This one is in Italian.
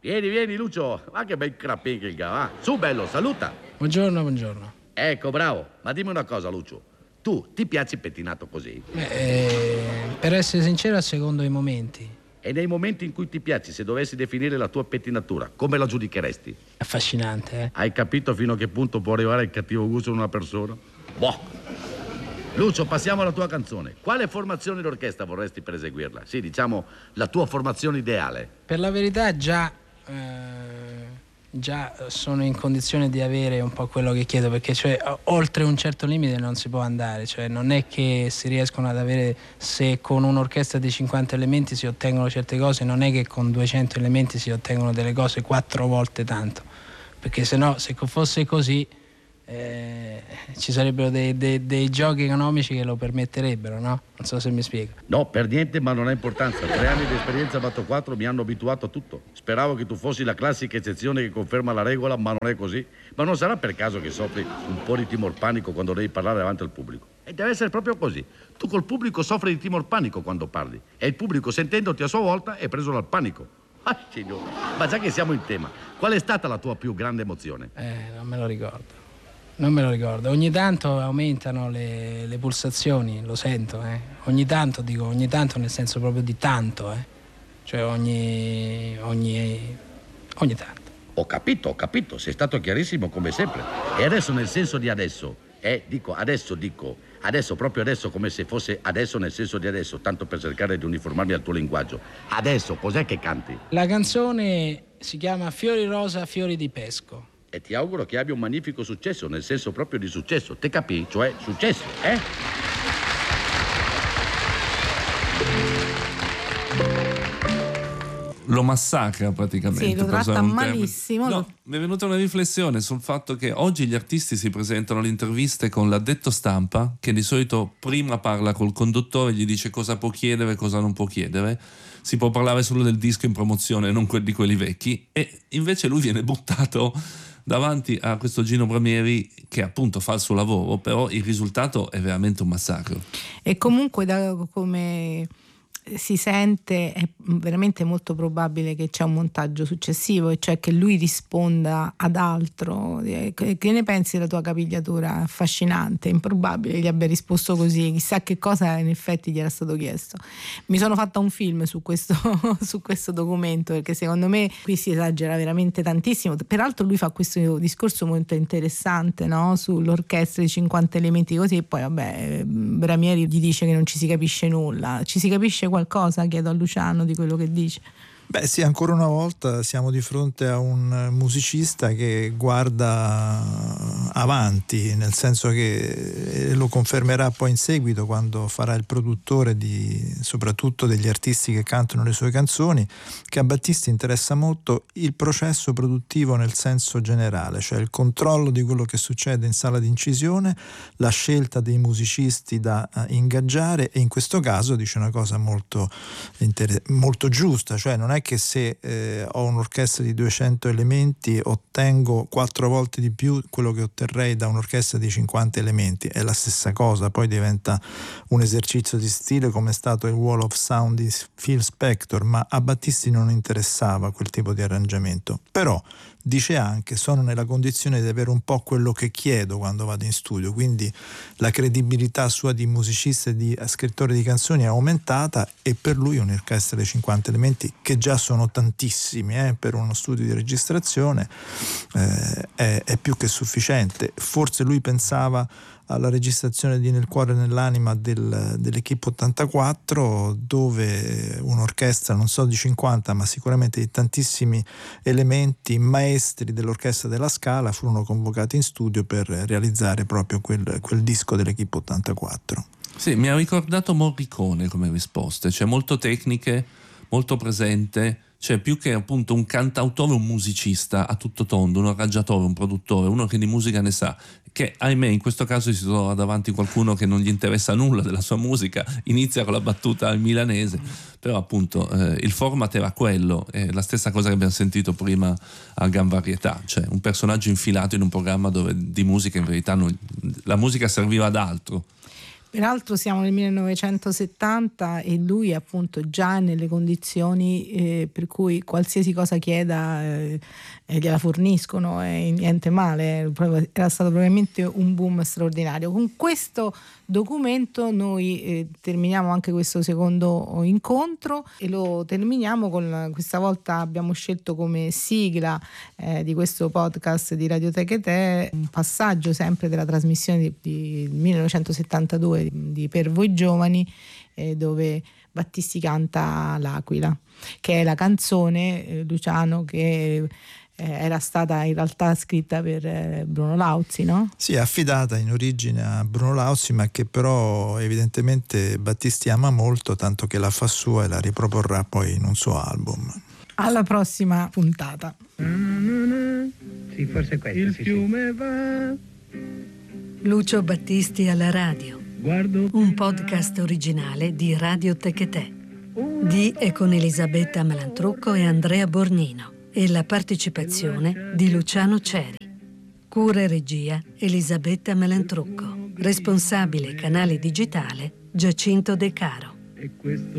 Vieni, vieni, Lucio. Ma che bel crapicchica, va. Su, bello, saluta. Buongiorno, buongiorno. Ecco, bravo. Ma dimmi una cosa, Lucio. Tu ti piaci pettinato così? Per essere sincero, a secondo i momenti. E nei momenti in cui ti piaci, se dovessi definire la tua pettinatura, come la giudicheresti? Affascinante, eh? Hai capito fino a che punto può arrivare il cattivo gusto in una persona? Boh. Lucio, passiamo alla tua canzone. Quale formazione d'orchestra vorresti per eseguirla? Sì, diciamo la tua formazione ideale. Per la verità già sono in condizione di avere un po' quello che chiedo, perché cioè oltre un certo limite non si può andare, cioè non è che si riescono ad avere, se con un'orchestra di 50 elementi si ottengono certe cose, non è che con 200 elementi si ottengono delle cose 4 volte tanto, perché se no, se fosse così ci sarebbero dei giochi economici che lo permetterebbero, no? Non so se mi spiego. No, per niente, ma non ha importanza. 3 anni di esperienza fatto 4 mi hanno abituato a tutto. Speravo che tu fossi la classica eccezione che conferma la regola, ma non è così. Ma non sarà per caso che soffri un po' di timor panico quando devi parlare davanti al pubblico? E deve essere proprio così. Tu col pubblico soffri di timor panico quando parli, e il pubblico, sentendoti a sua volta, è preso dal panico. Ah, signore. Ma già che siamo in tema, qual è stata la tua più grande emozione? Non me lo ricordo. Non me lo ricordo. Ogni tanto aumentano le pulsazioni, lo sento, Ogni tanto, dico ogni tanto nel senso proprio di tanto, Cioè ogni tanto. Ho capito, sei stato chiarissimo come sempre. E adesso nel senso di adesso, adesso, proprio adesso, come se fosse adesso nel senso di adesso, tanto per cercare di uniformarmi al tuo linguaggio. Adesso, cos'è che canti? La canzone si chiama Fiori rosa, fiori di pesco. E ti auguro che abbia un magnifico successo, nel senso proprio di successo. Te capì? Cioè, successo, Lo massacra praticamente. Sì, lo tratta malissimo. No, mi è venuta una riflessione sul fatto che oggi gli artisti si presentano alle interviste con l'addetto stampa, che di solito prima parla col conduttore, gli dice cosa può chiedere, cosa non può chiedere. Si può parlare solo del disco in promozione, non di quelli vecchi, e invece lui viene buttato davanti a questo Gino Bramieri che appunto fa il suo lavoro, però il risultato è veramente un massacro. E comunque da come si sente è veramente molto probabile che c'è un montaggio successivo, e cioè che lui risponda ad altro. Che ne pensi della tua capigliatura affascinante? Improbabile gli abbia risposto così, chissà che cosa in effetti gli era stato chiesto. Mi sono fatta un film su questo su questo documento, perché secondo me qui si esagera veramente tantissimo. Peraltro lui fa questo discorso molto interessante, no? Sull'orchestra di 50 elementi così, e poi vabbè Bramieri gli dice che non ci si capisce nulla. Ci si capisce qualcosa? Chiedo a Luciano di quello che dice. Beh sì, ancora una volta siamo di fronte a un musicista che guarda avanti, nel senso che lo confermerà poi in seguito quando farà il produttore soprattutto degli artisti che cantano le sue canzoni, che a Battisti interessa molto il processo produttivo nel senso generale, cioè il controllo di quello che succede in sala di incisione, la scelta dei musicisti da ingaggiare, e in questo caso dice una cosa molto giusta, cioè non è che se ho un'orchestra di 200 elementi ottengo 4 volte di più quello che otterrei da un'orchestra di 50 elementi, è la stessa cosa, poi diventa un esercizio di stile come è stato il Wall of Sound di Phil Spector, ma a Battisti non interessava quel tipo di arrangiamento. Però dice anche: sono nella condizione di avere un po' quello che chiedo quando vado in studio, quindi la credibilità sua di musicista e di scrittore di canzoni è aumentata, e per lui un'orchestra dei 50 elementi, che già sono tantissimi per uno studio di registrazione, è più che sufficiente. Forse lui pensava alla registrazione di Nel cuore e nell'anima dell'Equipe 84, dove un'orchestra non so di 50 ma sicuramente di tantissimi elementi maestri dell'orchestra della Scala furono convocati in studio per realizzare proprio quel disco dell'Equipe 84. Sì, mi ha ricordato Morricone come risposte, cioè molto tecniche, molto presente, cioè più che appunto un cantautore, un musicista a tutto tondo, un arrangiatore, un produttore, uno che di musica ne sa, che ahimè in questo caso si trova davanti qualcuno che non gli interessa nulla della sua musica, inizia con la battuta al milanese, però appunto il format era quello, la stessa cosa che abbiamo sentito prima a Gran Varietà, cioè un personaggio infilato in un programma dove di musica in verità la musica serviva ad altro. Peraltro siamo nel 1970 e lui appunto già nelle condizioni per cui qualsiasi cosa chieda gliela forniscono, e niente male, era stato probabilmente un boom straordinario. Con questo documento noi terminiamo anche questo secondo incontro e lo terminiamo con, questa volta abbiamo scelto come sigla di questo podcast di Radioteche Te un passaggio sempre della trasmissione di 1972 di Per voi giovani, dove Battisti canta L'Aquila, che è la canzone, Luciano, che era stata in realtà scritta per Bruno Lauzi, no? Sì, affidata in origine a Bruno Lauzi, ma che però evidentemente Battisti ama molto, tanto che la fa sua e la riproporrà poi in un suo album. Alla prossima puntata. Sì, forse questo. Il fiume va. Lucio Battisti alla radio. Un podcast originale di Radioteche Te. Di e con Elisabetta Malantrucco e Andrea Bornino. E la partecipazione di Luciano Ceri. Cura e regia Elisabetta Malantrucco. Responsabile canale digitale Giacinto De Caro.